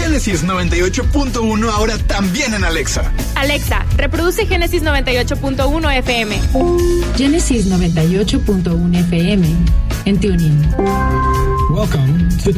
Génesis 98.1 ahora también en Alexa. Alexa, reproduce Génesis 98.1 FM. Génesis 98.1 FM en TuneIn. Welcome to